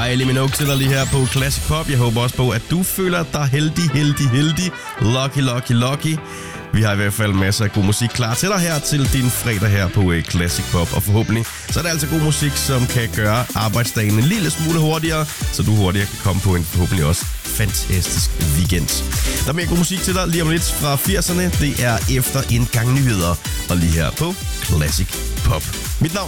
Kylie Minogue til dig lige her på Classic Pop. Jeg håber også på, at du føler dig heldig. Lucky. Vi har i hvert fald masser af god musik klar til dig her til din fredag her på Classic Pop. Og forhåbentlig så er det altså god musik, som kan gøre arbejdsdagen en lille smule hurtigere, så du hurtigere kan komme på en forhåbentlig også fantastisk weekend. Der er mere god musik til dig lige om lidt fra 80'erne. Det er efter en gang nyheder, og lige her på Classic Pop. Mit navn